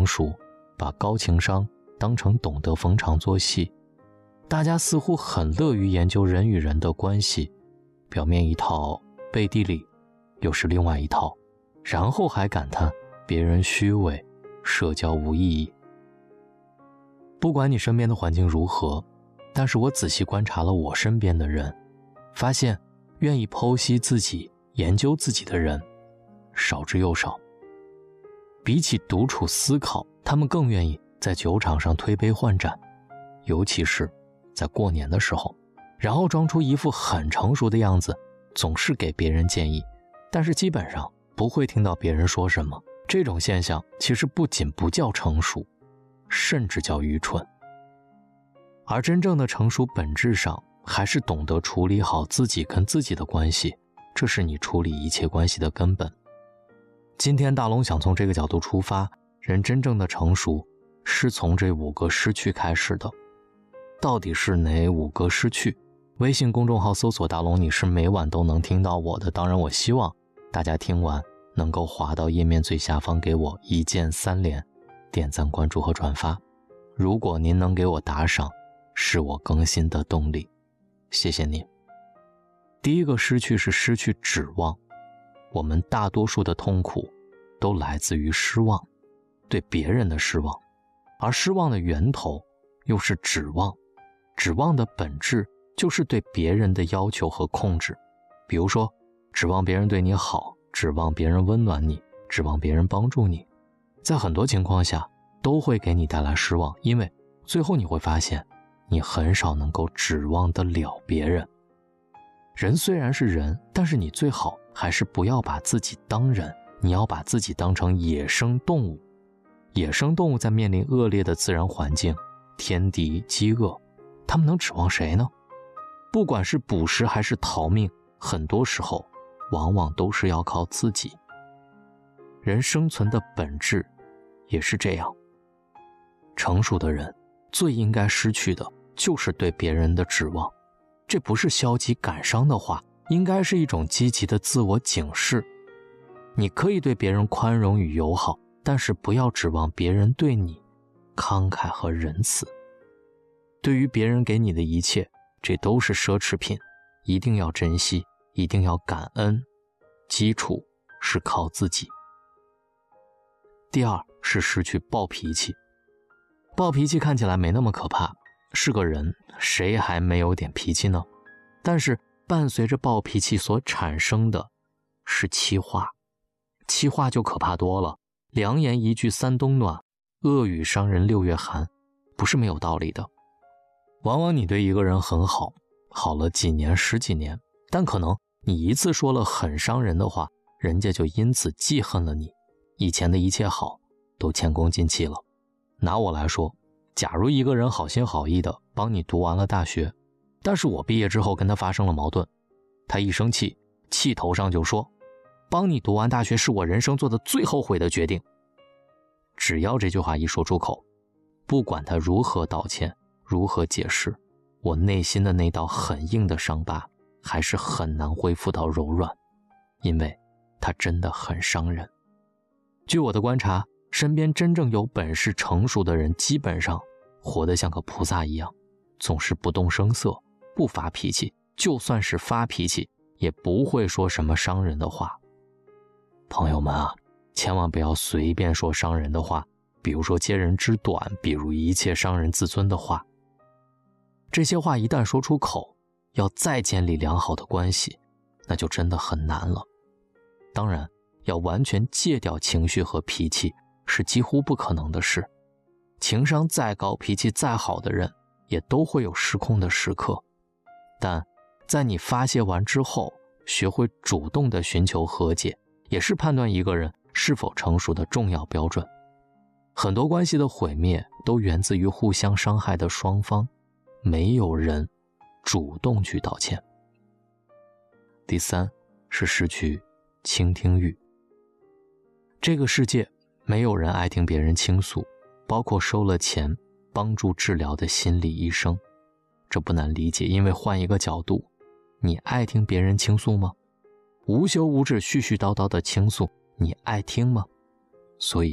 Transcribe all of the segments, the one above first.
成熟，把高情商当成懂得逢场作戏。大家似乎很乐于研究人与人的关系，表面一套，背地里又是另外一套，然后还感叹别人虚伪，社交无意义。不管你身边的环境如何，但是我仔细观察了我身边的人，发现愿意剖析自己、研究自己的人少之又少。比起独处思考，他们更愿意在酒场上推杯换盏，尤其是在过年的时候，然后装出一副很成熟的样子，总是给别人建议，但是基本上不会听到别人说什么。这种现象其实不仅不叫成熟，甚至叫愚蠢。而真正的成熟本质上还是懂得处理好自己跟自己的关系，这是你处理一切关系的根本。今天大龙想从这个角度出发，人真正的成熟是从这5个失去开始的。到底是哪5个失去？微信公众号搜索大龙，你是每晚都能听到我的。当然我希望大家听完能够滑到页面最下方给我一键3连，点赞关注和转发。如果您能给我打赏，是我更新的动力，谢谢您。第一个失去是失去指望。我们大多数的痛苦都来自于失望，对别人的失望，而失望的源头又是指望。指望的本质就是对别人的要求和控制，比如说指望别人对你好，指望别人温暖你，指望别人帮助你，在很多情况下都会给你带来失望，因为最后你会发现你很少能够指望得了别人。人虽然是人，但是你最好还是不要把自己当人，你要把自己当成野生动物。野生动物在面临恶劣的自然环境、天敌、饥饿，他们能指望谁呢？不管是捕食还是逃命，很多时候往往都是要靠自己。人生存的本质也是这样。成熟的人最应该失去的就是对别人的指望。这不是消极感伤的话，应该是一种积极的自我警示。你可以对别人宽容与友好，但是不要指望别人对你慷慨和仁慈。对于别人给你的一切，这都是奢侈品，一定要珍惜，一定要感恩，基础是靠自己。第二是失去暴脾气。暴脾气看起来没那么可怕，是个人，谁还没有点脾气呢？但是伴随着暴脾气所产生的是气话，气话就可怕多了。良言一句三冬暖，恶语伤人6月寒，不是没有道理的。往往你对一个人很好，好了几年10几年，但可能你一次说了很伤人的话，人家就因此记恨了你，以前的一切好都前功尽弃了。拿我来说，假如一个人好心好意的帮你读完了大学，但是我毕业之后跟他发生了矛盾，他一生气，气头上就说，帮你读完大学是我人生做的最后悔的决定。只要这句话一说出口，不管他如何道歉，如何解释，我内心的那道很硬的伤疤还是很难恢复到柔软，因为它真的很伤人。据我的观察，身边真正有本事成熟的人基本上活得像个菩萨一样，总是不动声色，不发脾气，就算是发脾气也不会说什么伤人的话。朋友们啊，千万不要随便说伤人的话，比如说揭人之短，比如一切伤人自尊的话。这些话一旦说出口，要再建立良好的关系，那就真的很难了。当然，要完全戒掉情绪和脾气是几乎不可能的事。情商再高，脾气再好的人也都会有失控的时刻，但在你发泄完之后，学会主动的寻求和解，也是判断一个人是否成熟的重要标准。很多关系的毁灭都源自于互相伤害的双方，没有人主动去道歉。第三是失去倾听欲。这个世界没有人爱听别人倾诉，包括收了钱帮助治疗的心理医生。这不难理解，因为换一个角度，你爱听别人倾诉吗？无休无止絮絮叨叨的倾诉，你爱听吗？所以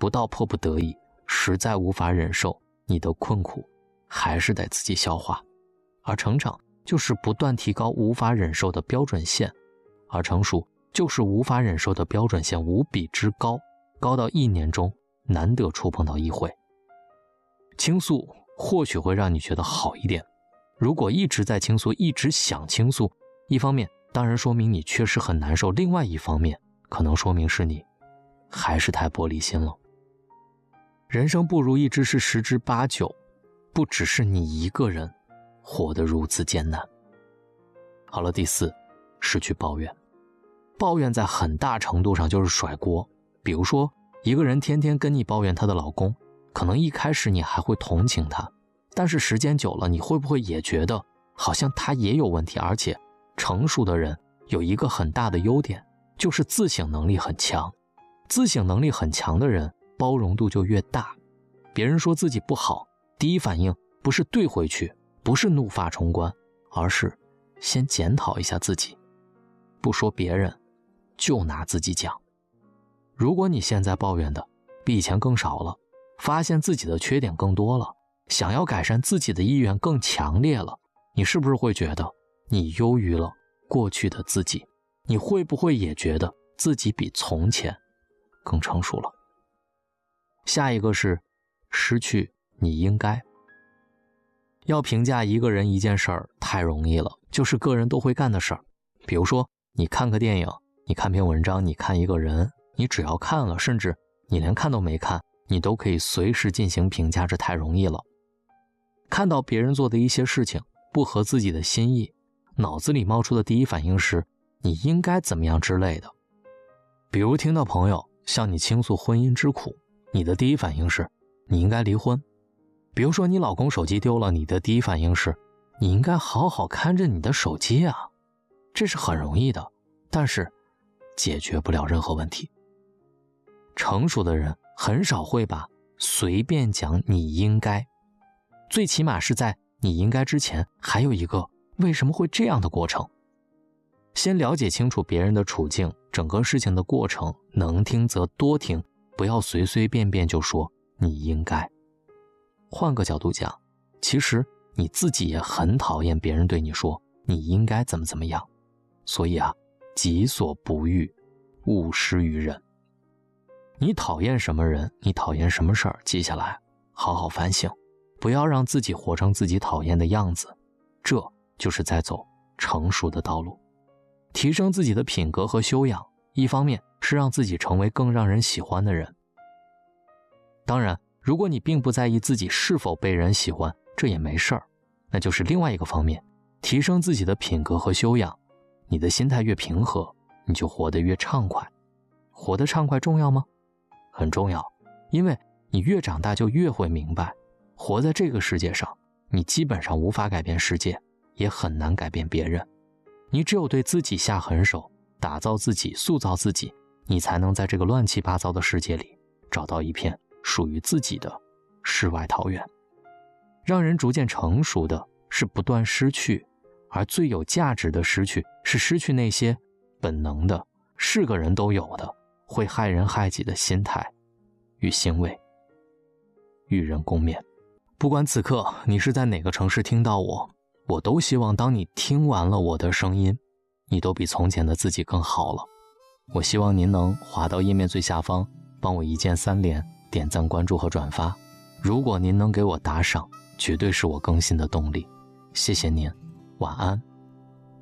不到迫不得已，实在无法忍受，你的困苦还是得自己消化。而成长就是不断提高无法忍受的标准线，而成熟就是无法忍受的标准线无比之高，高到1年中难得触碰到1回。倾诉或许会让你觉得好一点，如果一直在倾诉，一直想倾诉，一方面当然说明你确实很难受，另外一方面可能说明是你还是太玻璃心了。人生不如意之事十之八九，不只是你一个人活得如此艰难。好了，第4，失去抱怨。抱怨在很大程度上就是甩锅。比如说，一个人天天跟你抱怨她的老公，可能一开始你还会同情他，但是时间久了，你会不会也觉得好像他也有问题？而且成熟的人有一个很大的优点，就是自省能力很强。自省能力很强的人，包容度就越大。别人说自己不好，第一反应不是怼回去，不是怒发冲冠，而是先检讨一下自己。不说别人，就拿自己讲。如果你现在抱怨的比以前更少了，发现自己的缺点更多了，想要改善自己的意愿更强烈了，你是不是会觉得你优于了过去的自己？你会不会也觉得自己比从前更成熟了？下一个是失去你应该。要评价一个人一件事儿太容易了，就是个人都会干的事儿。比如说你看个电影，你看篇文章，你看一个人，你只要看了，甚至你连看都没看，你都可以随时进行评价，这太容易了。看到别人做的一些事情不合自己的心意，脑子里冒出的第一反应是你应该怎么样之类的。比如听到朋友向你倾诉婚姻之苦，你的第一反应是你应该离婚。比如说你老公手机丢了，你的第一反应是你应该好好看着你的手机啊。这是很容易的，但是解决不了任何问题。成熟的人很少会把随便讲你应该，最起码是在你应该之前还有一个为什么会这样的过程。先了解清楚别人的处境，整个事情的过程，能听则多听，不要随随便便就说你应该。换个角度讲，其实你自己也很讨厌别人对你说你应该怎么怎么样。所以啊，己所不欲，勿施于人。你讨厌什么人，你讨厌什么事儿，记下来，好好反省，不要让自己活成自己讨厌的样子，这就是在走成熟的道路。提升自己的品格和修养，一方面是让自己成为更让人喜欢的人。当然，如果你并不在意自己是否被人喜欢，这也没事儿，那就是另外一个方面，提升自己的品格和修养。你的心态越平和，你就活得越畅快。活得畅快重要吗？很重要，因为你越长大就越会明白，活在这个世界上，你基本上无法改变世界，也很难改变别人。你只有对自己下狠手，打造自己，塑造自己，你才能在这个乱七八糟的世界里找到一片属于自己的世外桃源。让人逐渐成熟的是不断失去，而最有价值的失去是失去那些本能的，是个人都有的，会害人害己的心态与行为。与人共勉。不管此刻你是在哪个城市听到我都希望当你听完了我的声音，你都比从前的自己更好了。我希望您能滑到页面最下方，帮我一键3连，点赞、关注和转发。如果您能给我打赏，绝对是我更新的动力。谢谢您，晚安。